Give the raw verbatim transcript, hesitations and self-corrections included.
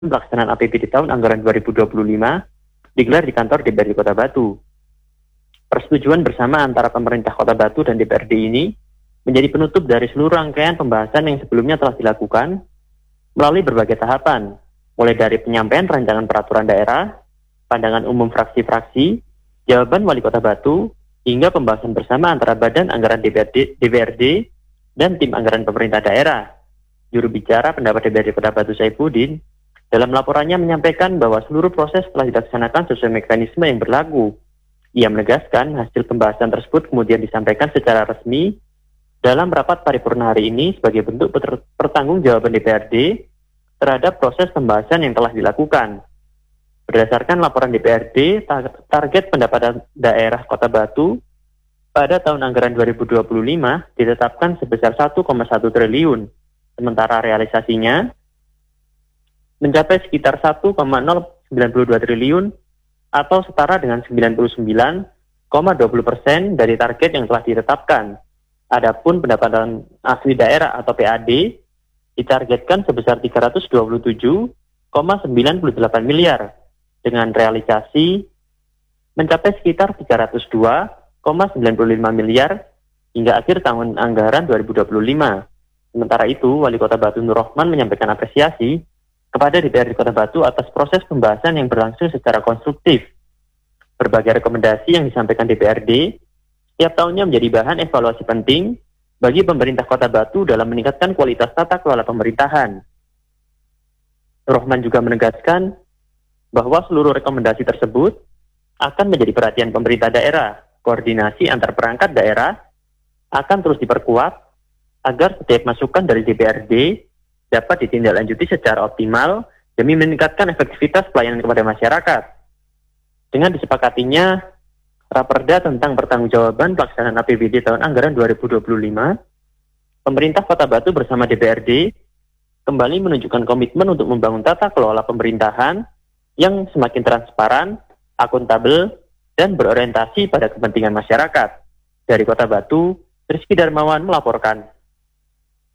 Pelaksanaan A P B D tahun anggaran dua ribu dua puluh lima digelar di kantor D P R D Kota Batu. Persetujuan bersama antara pemerintah Kota Batu dan D P R D ini menjadi penutup dari seluruh rangkaian pembahasan yang sebelumnya telah dilakukan melalui berbagai tahapan, mulai dari penyampaian rancangan peraturan daerah, pandangan umum fraksi-fraksi, jawaban Wali Kota Batu, hingga pembahasan bersama antara Badan Anggaran D P R D, D P R D dan tim anggaran pemerintah daerah. Juru bicara pendapat D P R D Kota Batu Saifuddin dalam laporannya menyampaikan bahwa seluruh proses telah dilaksanakan sesuai mekanisme yang berlaku. Ia menegaskan hasil pembahasan tersebut kemudian disampaikan secara resmi dalam rapat paripurna hari ini sebagai bentuk pertanggungjawaban D P R D terhadap proses pembahasan yang telah dilakukan. Berdasarkan laporan D P R D, target pendapatan daerah Kota Batu pada tahun anggaran dua ribu dua puluh lima ditetapkan sebesar satu koma satu triliun, sementara realisasinya mencapai sekitar satu koma nol sembilan dua triliun atau setara dengan sembilan puluh sembilan koma dua puluh persen dari target yang telah ditetapkan. Adapun pendapatan asli daerah atau P A D ditargetkan sebesar tiga ratus dua puluh tujuh koma sembilan delapan miliar dengan realisasi mencapai sekitar tiga ratus dua koma sembilan lima miliar hingga akhir tahun anggaran dua ribu dua puluh lima. Sementara itu, Wali Kota Batu Nur Rohman menyampaikan apresiasi kepada D P R D Kota Batu atas proses pembahasan yang berlangsung secara konstruktif. Berbagai rekomendasi yang disampaikan D P R D setiap tahunnya menjadi bahan evaluasi penting bagi pemerintah Kota Batu dalam meningkatkan kualitas tata kelola pemerintahan. Rohman juga menegaskan bahwa seluruh rekomendasi tersebut akan menjadi perhatian pemerintah daerah. Koordinasi antar perangkat daerah akan terus diperkuat agar setiap masukan dari D P R D dapat ditindaklanjuti secara optimal demi meningkatkan efektivitas pelayanan kepada masyarakat. Dengan disepakatinya Raperda tentang pertanggungjawaban pelaksanaan A P B D tahun anggaran dua ribu dua puluh lima, pemerintah Kota Batu bersama D P R D kembali menunjukkan komitmen untuk membangun tata kelola pemerintahan yang semakin transparan, akuntabel, dan berorientasi pada kepentingan masyarakat. Dari Kota Batu, Rizky Darmawan melaporkan.